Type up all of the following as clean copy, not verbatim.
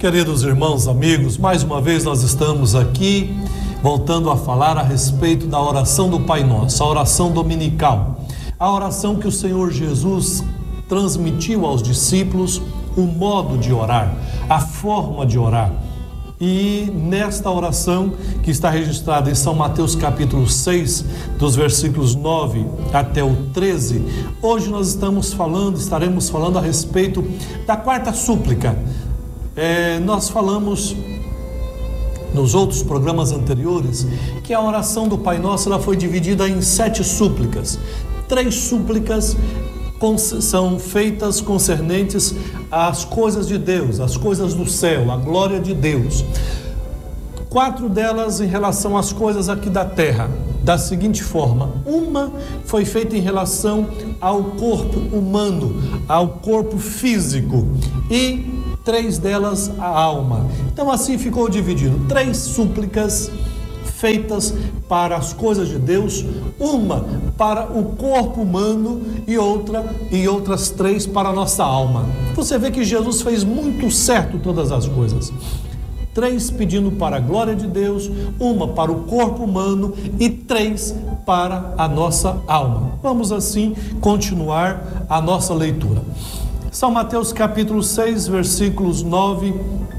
Queridos irmãos, amigos, mais uma vez nós estamos aqui voltando a falar a respeito da oração do Pai Nosso, a oração dominical, a oração que o Senhor Jesus transmitiu aos discípulos, o modo de orar, a forma de orar. E nesta oração que está registrada em São Mateus capítulo 6, dos versículos 9 até o 13, hoje nós estaremos falando a respeito da quarta súplica. Nós falamos nos outros programas anteriores que a oração do Pai Nosso ela foi dividida em 7 súplicas. 3 súplicas são feitas concernentes às coisas de Deus, às coisas do céu, à glória de Deus. 4 delas em relação às coisas aqui da terra, da seguinte forma: uma foi feita em relação ao corpo humano, ao corpo físico, e 3 delas a alma. Então assim ficou dividido, 3 súplicas feitas para as coisas de Deus, uma para o corpo humano e outras 3 para a nossa alma. Você vê que Jesus fez muito certo todas as coisas. 3 pedindo para a glória de Deus, uma para o corpo humano e 3 para a nossa alma. Vamos assim continuar a nossa leitura. São Mateus capítulo 6, versículos 9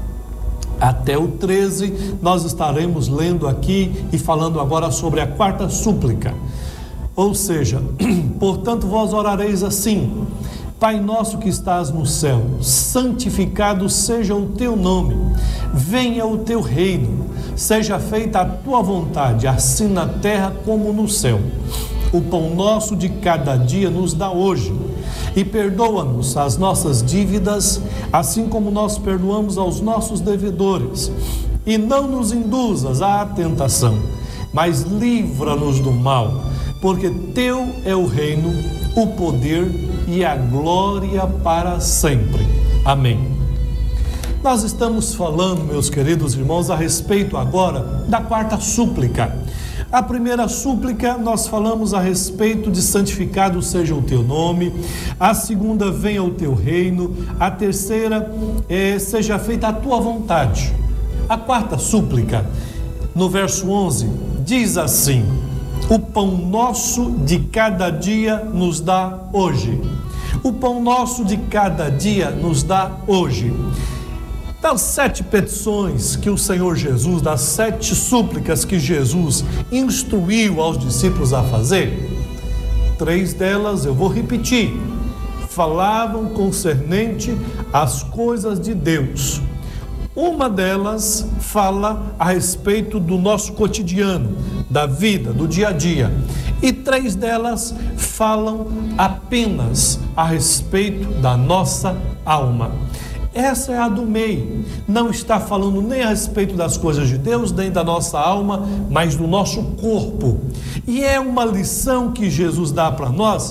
até o 13, nós estaremos lendo aqui e falando agora sobre a quarta súplica. Ou seja, portanto vós orareis assim: Pai nosso que estás no céu, santificado seja o teu nome, venha o teu reino, seja feita a tua vontade, assim na terra como no céu. O pão nosso de cada dia nos dá hoje, e perdoa-nos as nossas dívidas, assim como nós perdoamos aos nossos devedores. E não nos induzas à tentação, mas livra-nos do mal, porque teu é o reino, o poder e a glória para sempre. Amém. Nós estamos falando, meus queridos irmãos, a respeito agora da quarta súplica. A primeira súplica nós falamos a respeito de santificado seja o teu nome, a segunda venha o teu reino, a terceira seja feita a tua vontade. A quarta súplica, no verso 11, diz assim: o pão nosso de cada dia nos dá hoje. O pão nosso de cada dia nos dá hoje. Das 7 petições que o Senhor Jesus, das 7 súplicas que Jesus instruiu aos discípulos a fazer, 3 delas, eu vou repetir, falavam concernente às coisas de Deus. Uma delas fala a respeito do nosso cotidiano, da vida, do dia a dia. E 3 delas falam apenas a respeito da nossa alma. Essa é a do meio, não está falando nem a respeito das coisas de Deus, nem da nossa alma, mas do nosso corpo. E é uma lição que Jesus dá para nós,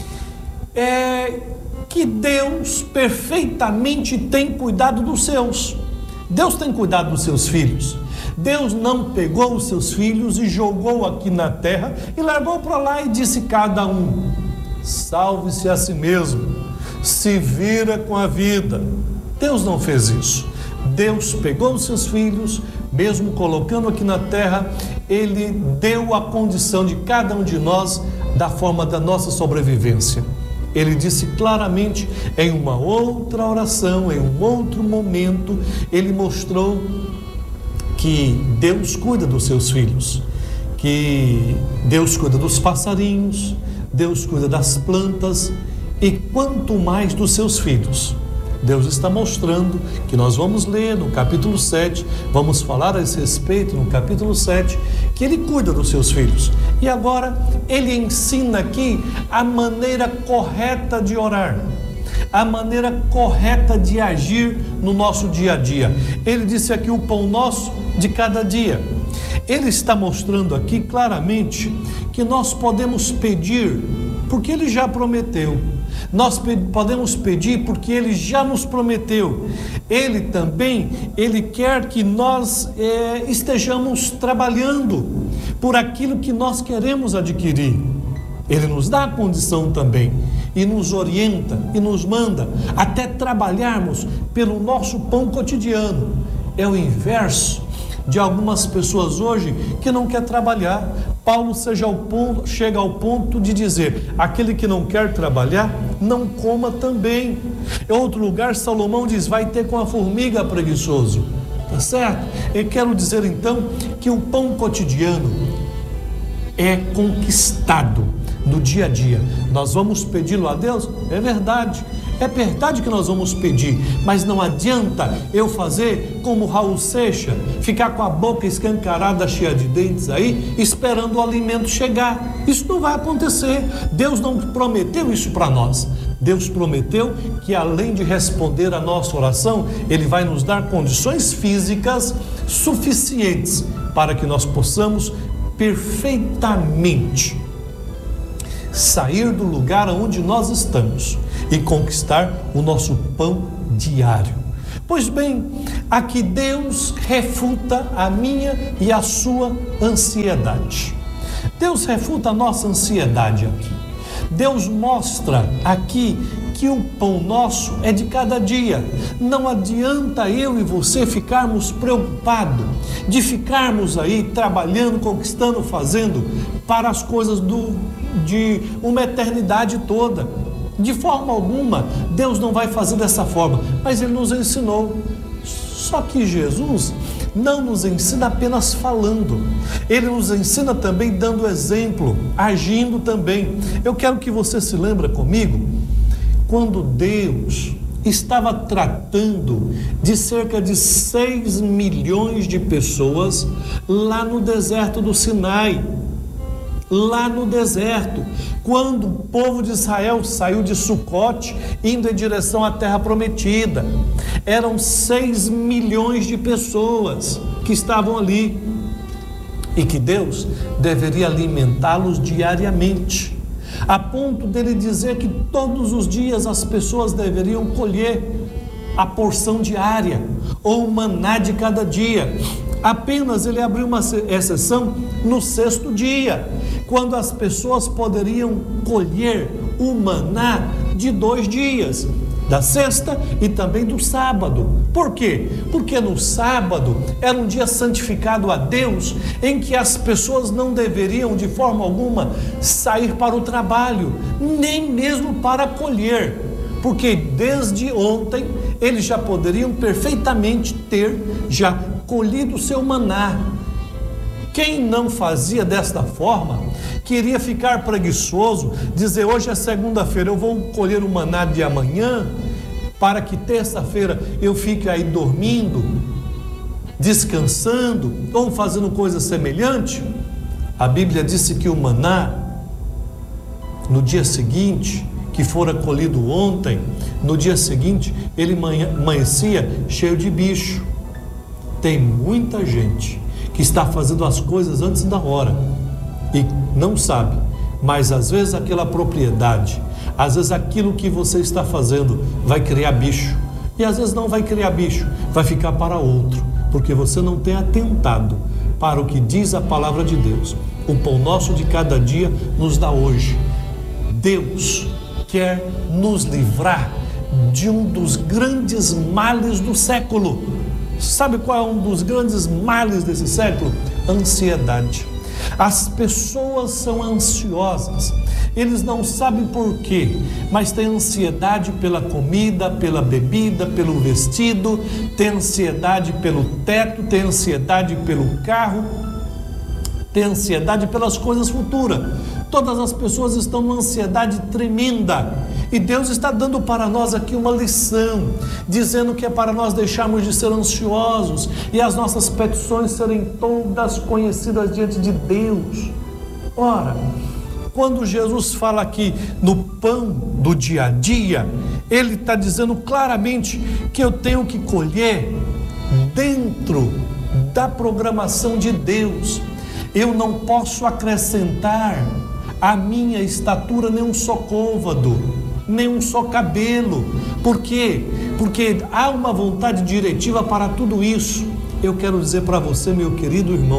que Deus perfeitamente tem cuidado dos seus. Deus tem cuidado dos seus filhos. Deus não pegou os seus filhos e jogou aqui na terra e largou para lá e disse cada um: salve-se a si mesmo, se vira com a vida. Deus não fez isso. Deus pegou os seus filhos, mesmo colocando aqui na terra, Ele deu a condição de cada um de nós da forma da nossa sobrevivência. Ele disse claramente em uma outra oração, em um outro momento, Ele mostrou que Deus cuida dos seus filhos, que Deus cuida dos passarinhos, Deus cuida das plantas e quanto mais dos seus filhos. Deus está mostrando, que nós vamos ler no capítulo 7, vamos falar a esse respeito no capítulo 7, que Ele cuida dos seus filhos. E agora Ele ensina aqui a maneira correta de orar, a maneira correta de agir no nosso dia a dia. Ele disse aqui o pão nosso de cada dia. Ele está mostrando aqui claramente que nós podemos pedir, porque Ele já prometeu. Nós podemos pedir porque Ele já nos prometeu. Ele também, Ele quer que nós estejamos trabalhando por aquilo que nós queremos adquirir. Ele nos dá a condição também. e nos orienta e nos manda até trabalharmos pelo nosso pão cotidiano. É o inverso de algumas pessoas hoje que não quer trabalhar. Paulo chega ao ponto de dizer: aquele que não quer trabalhar, não coma também. Em outro lugar, Salomão diz: vai ter com a formiga preguiçoso. Tá certo? Eu quero dizer então que o pão cotidiano é conquistado no dia a dia. Nós vamos pedi-lo a Deus? É verdade. É verdade que nós vamos pedir, mas não adianta eu fazer como Raul Seixas, ficar com a boca escancarada, cheia de dentes aí, esperando o alimento chegar. Isso não vai acontecer. Deus não prometeu isso para nós. Deus prometeu que, além de responder a nossa oração, Ele vai nos dar condições físicas suficientes para que nós possamos perfeitamente sair do lugar onde nós estamos e conquistar o nosso pão diário. Pois bem, aqui Deus refuta a minha e a sua ansiedade. Deus refuta a nossa ansiedade aqui. Deus mostra aqui que o pão nosso é de cada dia. Não adianta eu e você ficarmos preocupados de ficarmos aí trabalhando, conquistando, fazendo para as coisas de uma eternidade toda. De forma alguma, Deus não vai fazer dessa forma, mas Ele nos ensinou. Só que Jesus não nos ensina apenas falando, Ele nos ensina também dando exemplo, agindo também. Eu quero que você se lembre comigo, quando Deus estava tratando de cerca de 6 milhões de pessoas lá no deserto do Sinai. Lá no deserto, quando o povo de Israel saiu de Sucote, indo em direção à terra prometida, eram 6 milhões de pessoas que estavam ali e que Deus deveria alimentá-los diariamente, a ponto dele dizer que todos os dias as pessoas deveriam colher a porção diária ou o maná de cada dia. Apenas ele abriu uma exceção no 6º dia, quando as pessoas poderiam colher o maná de 2 dias, da sexta e também do sábado. Por quê? Porque no sábado era um dia santificado a Deus, em que as pessoas não deveriam de forma alguma sair para o trabalho, nem mesmo para colher, porque desde ontem eles já poderiam perfeitamente ter já colhido o seu maná. Quem não fazia desta forma, queria ficar preguiçoso, dizer: hoje é segunda-feira, eu vou colher o maná de amanhã, para que terça-feira eu fique aí dormindo, descansando, ou fazendo coisa semelhante. A Bíblia disse que o maná, no dia seguinte, que fora colhido ontem, no dia seguinte, ele amanhecia cheio de bicho. Tem muita gente que está fazendo as coisas antes da hora e não sabe, mas às vezes aquela propriedade, às vezes aquilo que você está fazendo vai criar bicho, e às vezes não vai criar bicho, vai ficar para outro, porque você não tem atentado para o que diz a palavra de Deus. O pão nosso de cada dia nos dá hoje. Deus quer nos livrar de um dos grandes males do século. Sabe qual é um dos grandes males desse século? Ansiedade. As pessoas são ansiosas, eles não sabem por quê, mas têm ansiedade pela comida, pela bebida, pelo vestido, têm ansiedade pelo teto, têm ansiedade pelo carro, têm ansiedade pelas coisas futuras. Todas as pessoas estão numa ansiedade tremenda, e Deus está dando para nós aqui uma lição, dizendo que é para nós deixarmos de ser ansiosos e as nossas petições serem todas conhecidas diante de Deus. Ora, quando Jesus fala aqui no pão do dia a dia, Ele está dizendo claramente que eu tenho que colher dentro da programação de Deus. Eu não posso acrescentar à minha estatura nem um só côvado, nem um só cabelo. Por quê? Porque há uma vontade diretiva para tudo isso. Eu quero dizer para você, meu querido irmão,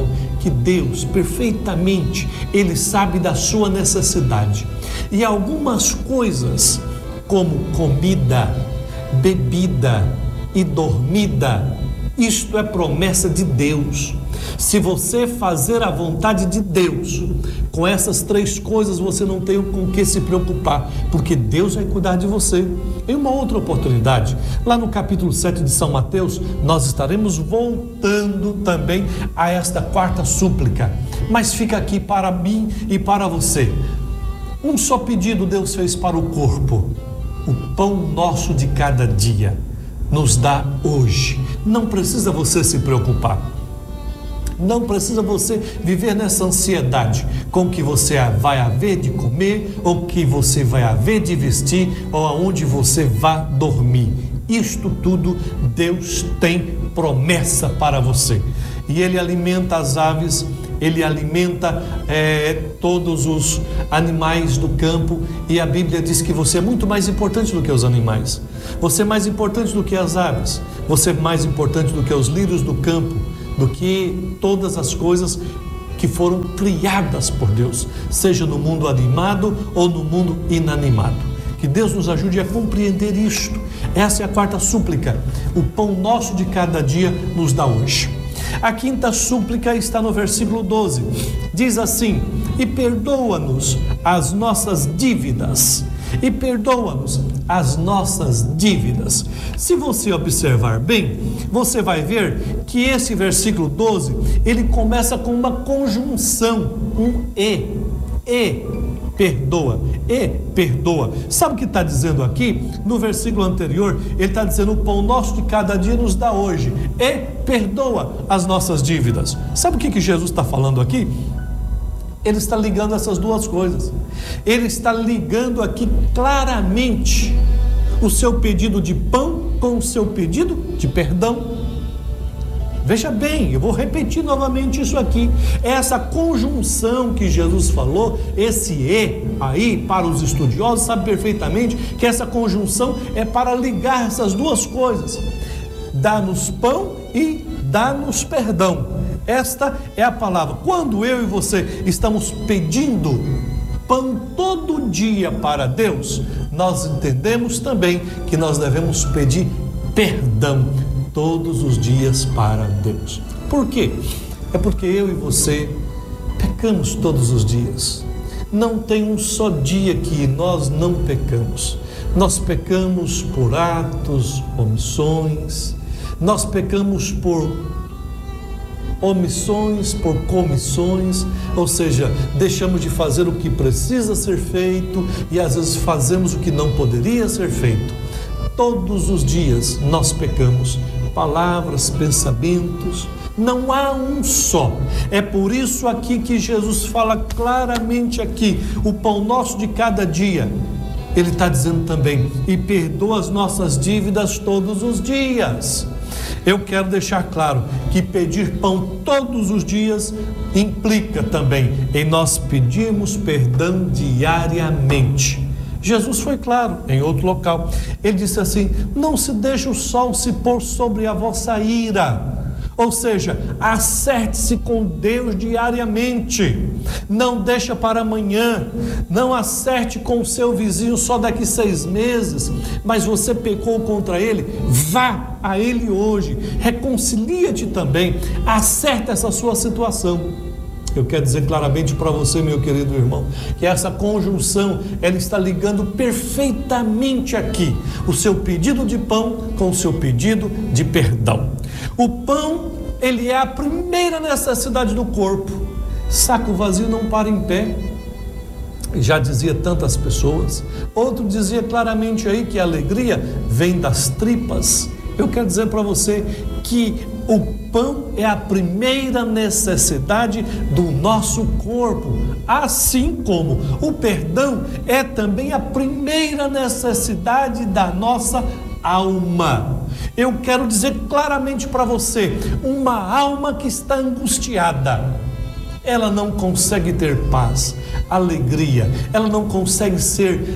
que Deus, perfeitamente, Ele sabe da sua necessidade. E algumas coisas, como comida, bebida e dormida, isto é promessa de Deus. Se você fazer a vontade de Deus, com essas 3 coisas você não tem com o que se preocupar, porque Deus vai cuidar de você. Em uma outra oportunidade, lá no capítulo 7 de São Mateus, nós estaremos voltando também a esta 4ª súplica. Mas fica aqui para mim e para você. Um só pedido Deus fez para o corpo: o pão nosso de cada dia nos dá hoje. Não precisa você se preocupar. Não precisa você viver nessa ansiedade com o que você vai haver de comer, ou o que você vai haver de vestir, ou aonde você vai dormir. Isto tudo Deus tem promessa para você. E Ele alimenta as aves, Ele alimenta todos os animais do campo, e a Bíblia diz que você é muito mais importante do que os animais. Você é mais importante do que as aves. Você é mais importante do que os lírios do campo, do que todas as coisas que foram criadas por Deus, seja no mundo animado ou no mundo inanimado. Que Deus nos ajude a compreender isto. Essa é a 4ª súplica: o pão nosso de cada dia nos dá hoje. A 5ª súplica está no versículo 12. Diz assim: e perdoa-nos as nossas dívidas. E perdoa-nos as nossas dívidas. Se você observar bem, você vai ver que esse versículo 12, ele começa com uma conjunção, um perdoa, perdoa. Sabe o que está dizendo aqui? No versículo anterior, ele está dizendo: o pão nosso de cada dia nos dá hoje, e perdoa as nossas dívidas. Sabe o que Jesus está falando aqui? Ele está ligando essas 2 coisas. Ele está ligando aqui claramente o seu pedido de pão com o seu pedido de perdão. Veja bem, eu vou repetir novamente isso aqui. Essa conjunção que Jesus falou, esse "e" aí, para os estudiosos, sabe perfeitamente que essa conjunção é para ligar essas 2 coisas: dá-nos pão e dá-nos perdão. Esta é a palavra. Quando eu e você estamos pedindo pão todo dia para Deus, nós entendemos também que nós devemos pedir perdão todos os dias para Deus. Por quê? É porque eu e você pecamos todos os dias. Não tem um só dia que nós não pecamos. Nós pecamos por atos, omissões, nós pecamos por omissões, por comissões, ou seja, deixamos de fazer o que precisa ser feito e às vezes fazemos o que não poderia ser feito. Todos os dias nós pecamos, palavras, pensamentos, não há um só. É por isso aqui que Jesus fala claramente aqui: o pão nosso de cada dia. Ele está dizendo também: e perdoa as nossas dívidas todos os dias. Eu quero deixar claro que pedir pão todos os dias implica também em nós pedirmos perdão diariamente. Jesus foi claro em outro local. Ele disse assim: não se deixe o sol se pôr sobre a vossa ira. Ou seja, acerte-se com Deus diariamente. Não deixa para amanhã. Não acerte com o seu vizinho só daqui 6 meses. Mas você pecou contra ele, vá a ele hoje. Reconcilia-te também. Acerta essa sua situação. Eu quero dizer claramente para você, meu querido irmão, que essa conjunção, ela está ligando perfeitamente aqui o seu pedido de pão com o seu pedido de perdão. O pão, ele é a primeira necessidade do corpo. Saco vazio não para em pé. Já dizia tantas pessoas. Outro dizia claramente aí que a alegria vem das tripas. Eu quero dizer para você que o pão é a primeira necessidade do nosso corpo, assim como o perdão é também a primeira necessidade da nossa alma. Eu quero dizer claramente para você: uma alma que está angustiada, ela não consegue ter paz, alegria, ela não consegue ser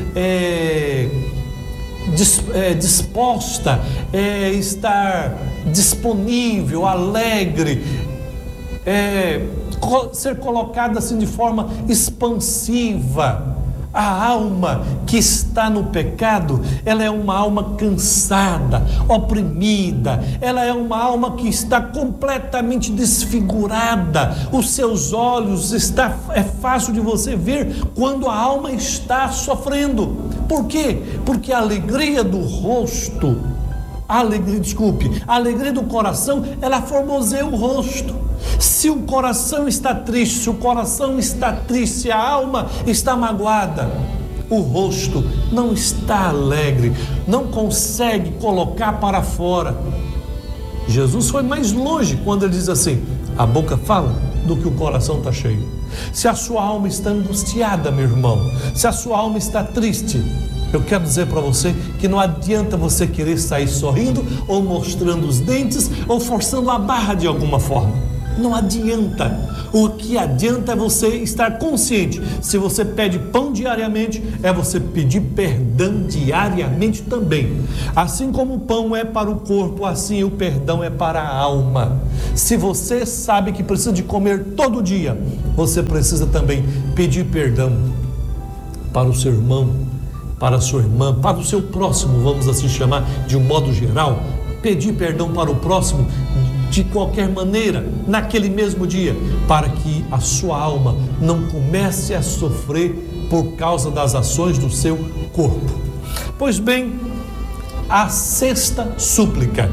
disposta, estar disponível, alegre, ser colocada assim de forma expansiva. A alma que está no pecado, ela é uma alma cansada, oprimida, ela é uma alma que está completamente desfigurada. Os seus olhos é fácil de você ver quando a alma está sofrendo. Por quê? Porque a alegria do rosto, a alegria do coração, ela formoseia o rosto. Se o coração está triste, se a alma está magoada, o rosto não está alegre, não consegue colocar para fora. Jesus foi mais longe quando ele diz assim: a boca fala do que o coração está cheio. Se a sua alma está angustiada, meu irmão, se a sua alma está triste, eu quero dizer para você que não adianta você querer sair sorrindo, ou mostrando os dentes, ou forçando a barra de alguma forma. Não adianta. O que adianta é você estar consciente. Se você pede pão diariamente, é você pedir perdão diariamente também. Assim como o pão é para o corpo, assim o perdão é para a alma. Se você sabe que precisa de comer todo dia, você precisa também pedir perdão para o seu irmão, para a sua irmã, para o seu próximo, vamos assim chamar de um modo geral. Pedir perdão para o próximo de qualquer maneira, naquele mesmo dia, para que a sua alma não comece a sofrer por causa das ações do seu corpo. Pois bem, a sexta súplica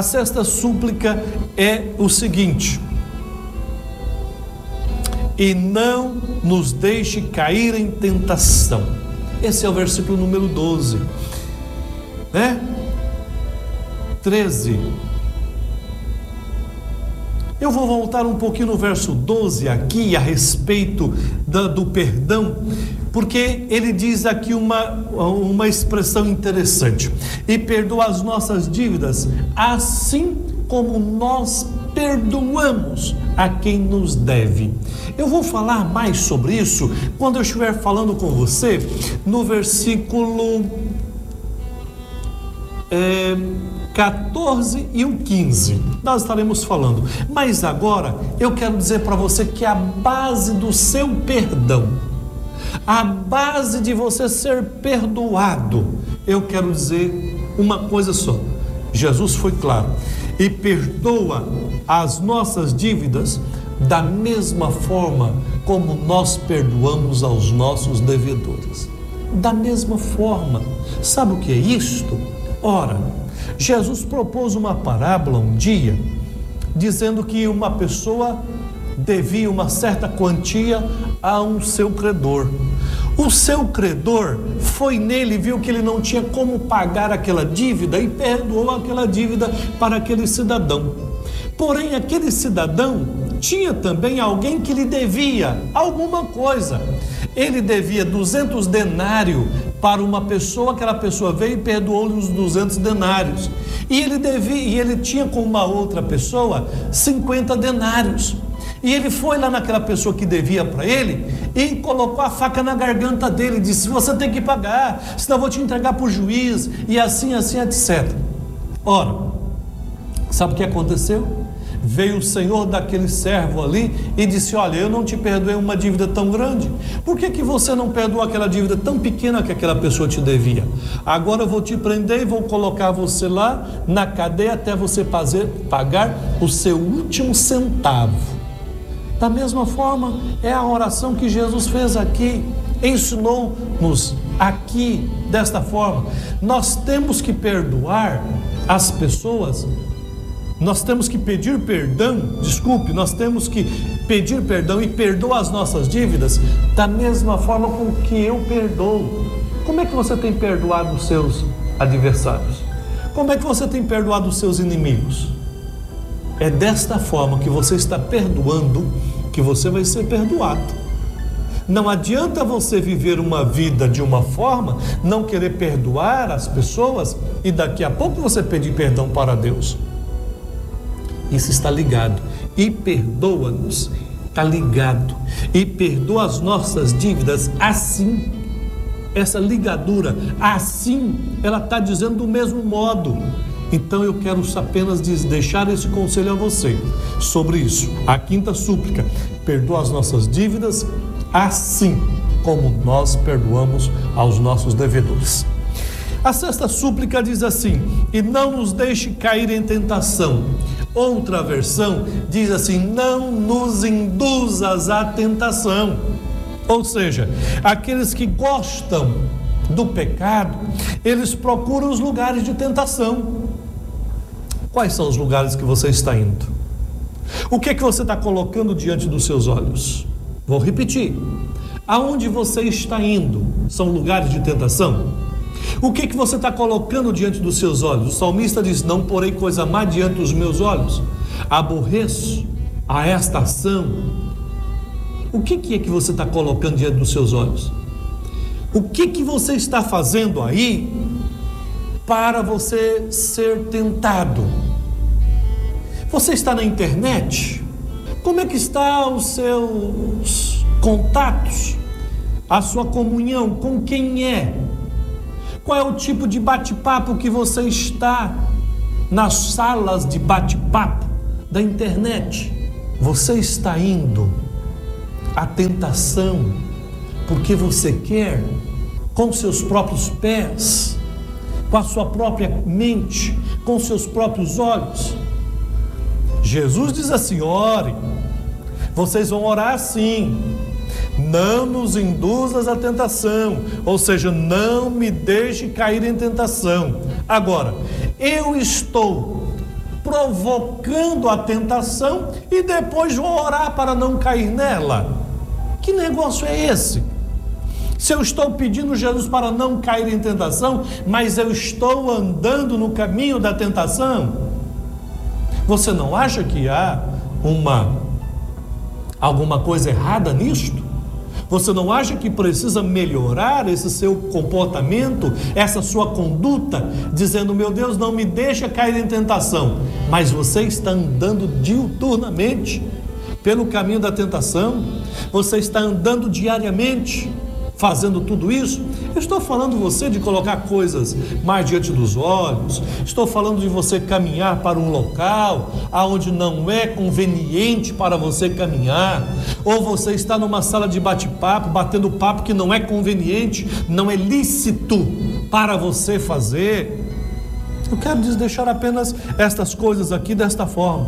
é o seguinte: e não nos deixe cair em tentação. Esse é o versículo número 12, né? 13. Eu vou voltar um pouquinho no verso 12 aqui a respeito do perdão, porque ele diz aqui uma expressão interessante: e perdoa as nossas dívidas, assim como nós perdoamos a quem nos deve. Eu vou falar mais sobre isso quando eu estiver falando com você no versículo 14 e o 15, nós estaremos falando. Mas agora eu quero dizer para você que a base do seu perdão, a base de você ser perdoado, eu quero dizer uma coisa só: Jesus foi claro, e perdoa as nossas dívidas da mesma forma como nós perdoamos aos nossos devedores. Da mesma forma. Sabe o que é isto? Ora, Jesus propôs uma parábola um dia, dizendo que uma pessoa devia uma certa quantia a um seu credor. O seu credor foi nele, viu que ele não tinha como pagar aquela dívida e perdoou aquela dívida para aquele cidadão. Porém, aquele cidadão tinha também alguém que lhe devia alguma coisa. Ele devia 200 denários para uma pessoa, aquela pessoa veio e perdoou-lhe os 200 denários. E ele tinha com uma outra pessoa 50 denários. E ele foi lá naquela pessoa que devia para ele e colocou a faca na garganta dele e disse: você tem que pagar, senão eu vou te entregar para o juiz, e assim, etc. Ora, sabe o que aconteceu? Veio o senhor daquele servo ali e disse: olha, eu não te perdoei uma dívida tão grande, por que você não perdoou aquela dívida tão pequena que aquela pessoa te devia? Agora eu vou te prender e vou colocar você lá na cadeia até você pagar o seu último centavo. Da mesma forma, é a oração que Jesus fez aqui, ensinou-nos aqui desta forma. Nós temos que perdoar as pessoas. Nós temos que pedir perdão, nós temos que pedir perdão e perdoar as nossas dívidas da mesma forma com que eu perdoo. Como é que você tem perdoado os seus adversários? Como é que você tem perdoado os seus inimigos? É desta forma que você está perdoando que você vai ser perdoado. Não adianta você viver uma vida de uma forma, não querer perdoar as pessoas e daqui a pouco você pedir perdão para Deus. Isso está ligado. E perdoa-nos, está ligado. E perdoa as nossas dívidas assim. Essa ligadura, assim, ela está dizendo do mesmo modo. Então eu quero apenas deixar esse conselho a você sobre isso. A quinta súplica: perdoa as nossas dívidas, assim como nós perdoamos aos nossos devedores. A sexta súplica diz assim: e não nos deixe cair em tentação. Outra versão diz assim: não nos induzas à tentação. Ou seja, aqueles que gostam do pecado, eles procuram os lugares de tentação. Quais são os lugares que você está indo? O que é que você está colocando diante dos seus olhos? Vou repetir: aonde você está indo são lugares de tentação? O que é que você está colocando diante dos seus olhos? O salmista diz: não porei coisa má diante dos meus olhos, aborreço a esta ação. O que é que você está colocando diante dos seus olhos? O que você está fazendo aí para você ser tentado? Você está na internet? Como é que estão os seus contatos? A sua comunhão com quem é? Qual é o tipo de bate-papo que você está nas salas de bate-papo da internet? Você está indo à tentação porque você quer, com seus próprios pés, com a sua própria mente, com seus próprios olhos? Jesus diz assim: ore, vocês vão orar assim: não nos induzas à tentação, ou seja, não me deixe cair em tentação. Agora, eu estou provocando a tentação e depois vou orar para não cair nela. Que negócio é esse? Se eu estou pedindo Jesus para não cair em tentação, mas eu estou andando no caminho da tentação, você não acha que há alguma coisa errada nisto? Você não acha que precisa melhorar esse seu comportamento, essa sua conduta, dizendo: meu Deus, não me deixa cair em tentação? Mas você está andando diuturnamente pelo caminho da tentação, você está andando diariamente fazendo tudo isso. Eu estou falando você de colocar coisas mais diante dos olhos, estou falando de você caminhar para um local aonde não é conveniente para você caminhar, ou você está numa sala de bate-papo, batendo papo que não é conveniente, não é lícito para você fazer. Eu quero deixar apenas estas coisas aqui desta forma,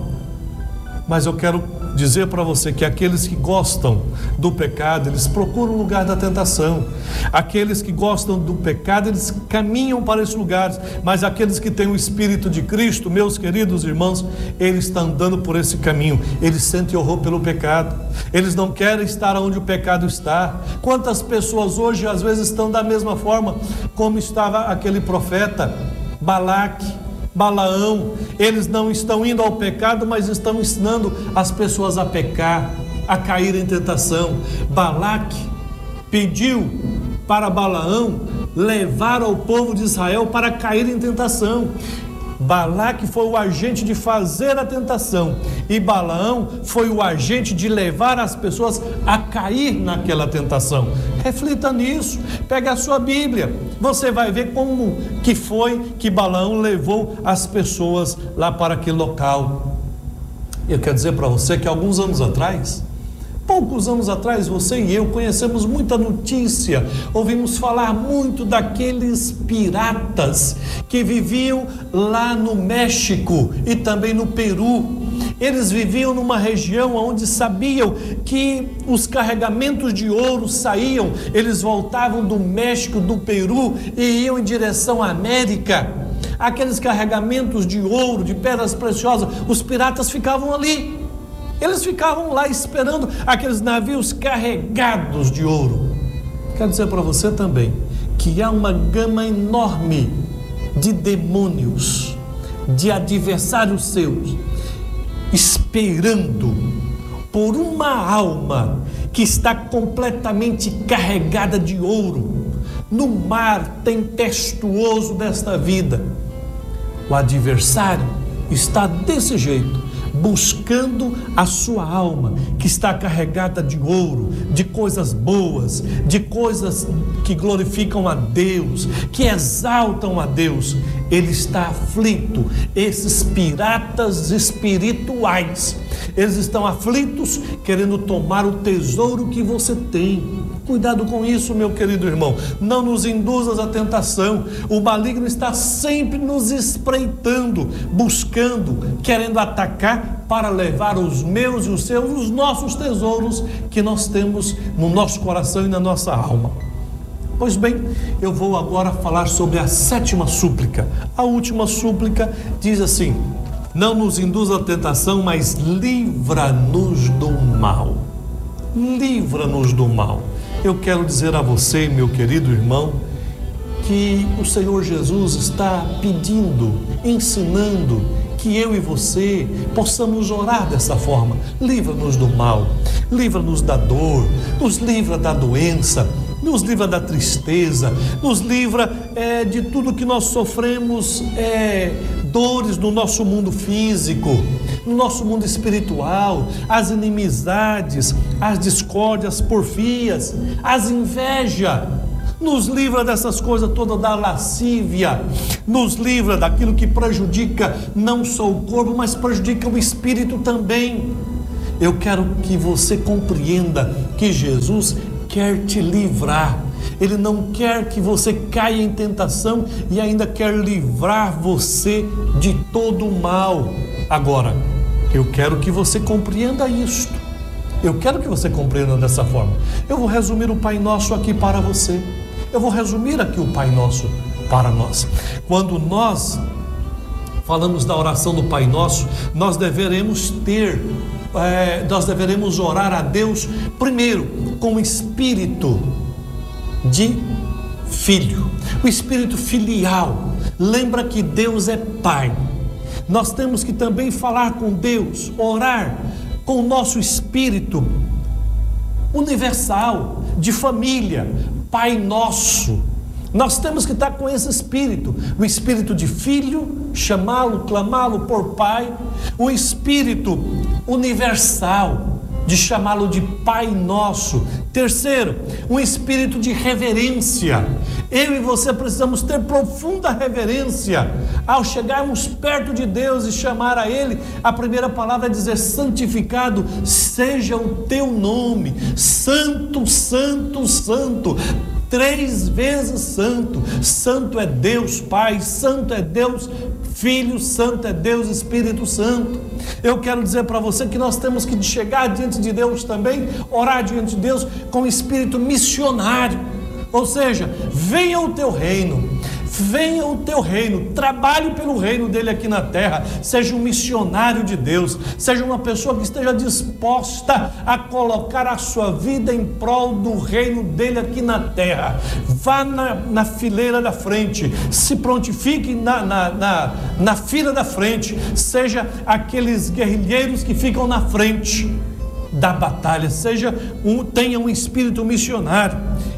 mas eu quero dizer para você que aqueles que gostam do pecado, eles procuram o lugar da tentação. Aqueles que gostam do pecado, eles caminham para esses lugares. Mas aqueles que têm o Espírito de Cristo, meus queridos irmãos, eles estão andando por esse caminho. Eles sentem horror pelo pecado. Eles não querem estar onde o pecado está. Quantas pessoas hoje às vezes estão da mesma forma como estava aquele profeta Balaque, Balaão? Eles não estão indo ao pecado, mas estão ensinando as pessoas a pecar, a cair em tentação. Balaque pediu para Balaão levar ao povo de Israel para cair em tentação. Balaque foi o agente de fazer a tentação e Balaão foi o agente de levar as pessoas a cair naquela tentação. Reflita nisso, pega a sua Bíblia, você vai ver como que foi que Balaão levou as pessoas lá para aquele local. Eu quero dizer para você que alguns anos atrás, poucos anos atrás, você e eu conhecemos muita notícia, ouvimos falar muito daqueles piratas que viviam lá no México e também no Peru. Eles viviam numa região onde sabiam que os carregamentos de ouro saíam, eles voltavam do México, do Peru e iam em direção à América. Aqueles carregamentos de ouro, de pedras preciosas, os piratas ficavam ali. Eles ficavam lá esperando aqueles navios carregados de ouro. Quero dizer para você também que há uma gama enorme de demônios, de adversários seus, esperando por uma alma que está completamente carregada de ouro, no mar tempestuoso desta vida. O adversário está desse jeito, buscando a sua alma, que está carregada de ouro, de coisas boas, de coisas que glorificam a Deus, que exaltam a Deus, ele está aflito. Esses piratas espirituais, eles estão aflitos, querendo tomar o tesouro que você tem. Cuidado com isso, meu querido irmão. Não nos induzas à tentação. O maligno está sempre nos espreitando, buscando, querendo atacar para levar os meus e os seus, os nossos tesouros que nós temos no nosso coração e na nossa alma. Pois bem, eu vou agora falar sobre a 7ª súplica. A última súplica diz assim: não nos induza à tentação, mas livra-nos do mal. Livra-nos do mal. Eu quero dizer a você, meu querido irmão, que o Senhor Jesus está pedindo, ensinando que eu e você possamos orar dessa forma. Livra-nos do mal, livra-nos da dor, nos livra da doença, nos livra da tristeza, nos livra de tudo que nós sofremos, dores no nosso mundo físico, no nosso mundo espiritual, as inimizades, as discórdias, porfias, as invejas. Nos livra dessas coisas todas, da lascívia, nos livra daquilo que prejudica não só o corpo, mas prejudica o espírito também. Eu quero que você compreenda que Jesus quer te livrar. Ele não quer que você caia em tentação e ainda quer livrar você de todo o mal. Agora, eu quero que você compreenda isto. Eu quero que você compreenda dessa forma. Eu vou resumir o Pai Nosso aqui para você. Eu vou resumir aqui o Pai Nosso para nós. Quando nós falamos da oração do Pai Nosso, nós deveremos orar a Deus primeiro com o espírito de filho, o espírito filial. Lembra que Deus é Pai. Nós temos que também falar com Deus, orar com o nosso espírito universal, de família, Pai Nosso. Nós temos que estar com esse espírito, o espírito de filho, chamá-lo, clamá-lo por Pai, o espírito universal, de chamá-lo de Pai Nosso. Terceiro, um espírito de reverência. Eu e você precisamos ter profunda reverência ao chegarmos perto de Deus e chamar a Ele. A primeira palavra é dizer: santificado seja o teu nome, santo, santo, santo. 3 vezes santo. Santo é Deus Pai, santo é Deus Filho, santo é Deus Espírito Santo. Eu quero dizer para você que nós temos que chegar diante de Deus também, orar diante de Deus com espírito missionário. Ou seja, venha o teu reino, venha o teu reino, trabalhe pelo reino dele aqui na terra, seja um missionário de Deus, seja uma pessoa que esteja disposta a colocar a sua vida em prol do reino dele aqui na terra. Vá na fileira da frente, se prontifique na fila da frente, seja aqueles guerrilheiros que ficam na frente da batalha, tenha um espírito missionário.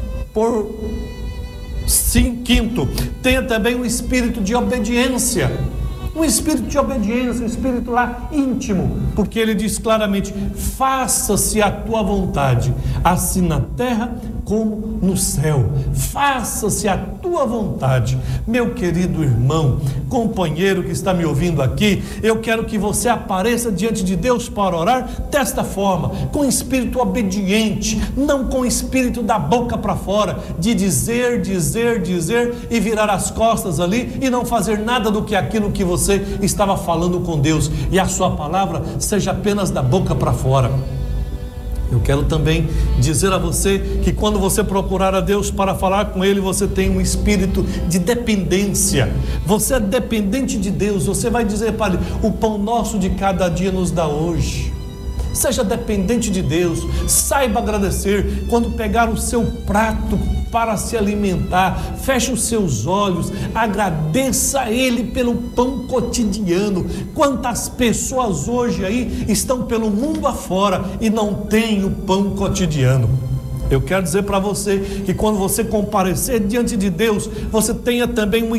Quinto, tenha também um espírito de obediência. Um espírito de obediência, um espírito lá íntimo, porque ele diz claramente: faça-se a tua vontade, assim na terra como no céu. Faça-se a tua vontade. Meu querido irmão, companheiro que está me ouvindo aqui, eu quero que você apareça diante de Deus para orar desta forma, com espírito obediente, não com espírito da boca para fora, de dizer e virar as costas ali e não fazer nada do que aquilo que você estava falando com Deus, e a sua palavra seja apenas da boca para fora. Eu quero também dizer a você que quando você procurar a Deus para falar com Ele, você tem um espírito de dependência. Você é dependente de Deus. Você vai dizer para Ele: o pão nosso de cada dia nos dá hoje. Seja dependente de Deus, saiba agradecer quando pegar o seu prato para se alimentar, feche os seus olhos, agradeça a Ele pelo pão cotidiano. Quantas pessoas hoje aí estão pelo mundo afora e não têm o pão cotidiano? Eu quero dizer para você que quando você comparecer diante de Deus, você tenha também um espírito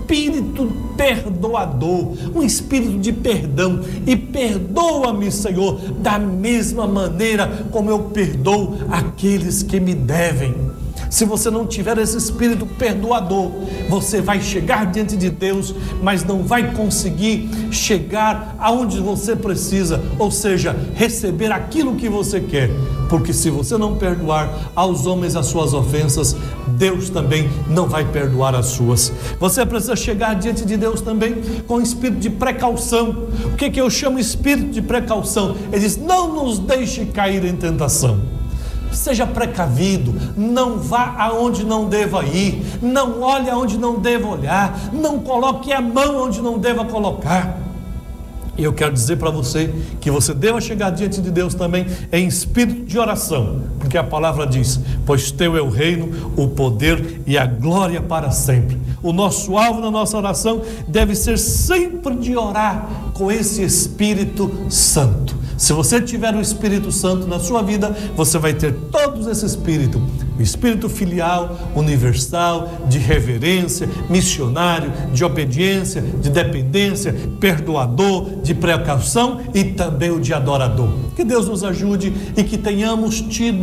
espírito perdoador, um espírito de perdão. E perdoa-me, Senhor, da mesma maneira como eu perdoo aqueles que me devem. Se você não tiver esse espírito perdoador, você vai chegar diante de Deus, mas não vai conseguir chegar aonde você precisa, ou seja, receber aquilo que você quer. Porque se você não perdoar aos homens as suas ofensas, Deus também não vai perdoar as suas. Você precisa chegar diante de Deus também com espírito de precaução. O que eu chamo espírito de precaução? Ele diz: não nos deixe cair em tentação. Seja precavido, não vá aonde não deva ir, não olhe aonde não deva olhar, não coloque a mão onde não deva colocar. E eu quero dizer para você que você deva chegar diante de Deus também em espírito de oração, porque a palavra diz: pois teu é o reino, o poder e a glória para sempre. O nosso alvo na nossa oração deve ser sempre de orar com esse Espírito Santo. Se você tiver o Espírito Santo na sua vida, você vai ter todos esse espírito: o espírito filial, universal, de reverência, missionário, de obediência, de dependência, perdoador, de precaução e também o de adorador. Que Deus nos ajude e que tenhamos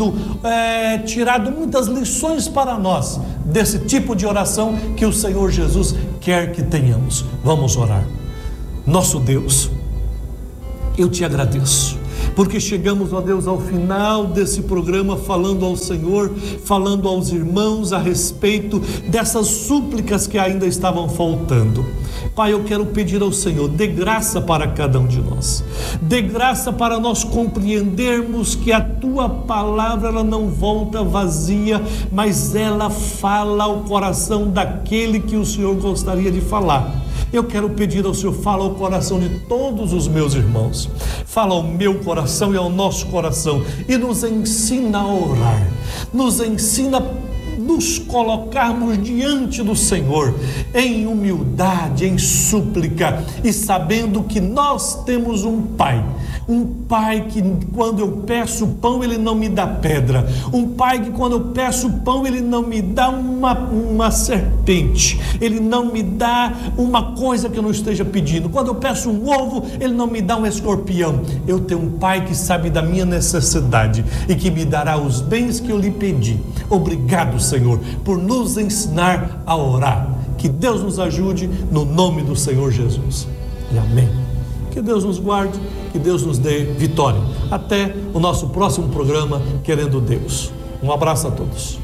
tirado muitas lições para nós desse tipo de oração que o Senhor Jesus quer que tenhamos. Vamos orar. Nosso Deus, eu te agradeço, porque chegamos, ó Deus, ao final desse programa falando ao Senhor, falando aos irmãos a respeito dessas súplicas que ainda estavam faltando. Pai, eu quero pedir ao Senhor, dê graça para cada um de nós, dê graça para nós compreendermos que a Tua palavra ela não volta vazia, mas ela fala ao coração daquele que o Senhor gostaria de falar. Eu quero pedir ao Senhor, fala ao coração de todos os meus irmãos, fala ao meu coração e ao nosso coração, e nos ensina a orar, nos ensina a nos colocarmos diante do Senhor em humildade, em súplica, e sabendo que nós temos um Pai que quando eu peço pão Ele não me dá pedra, um Pai que quando eu peço pão Ele não me dá uma serpente, Ele não me dá uma coisa que eu não esteja pedindo, quando eu peço um ovo Ele não me dá um escorpião. Eu tenho um Pai que sabe da minha necessidade e que me dará os bens que eu lhe pedi. Obrigado, Senhor, por nos ensinar a orar. Que Deus nos ajude no nome do Senhor Jesus. E amém. Que Deus nos guarde, que Deus nos dê vitória. Até o nosso próximo programa, querendo Deus. Um abraço a todos.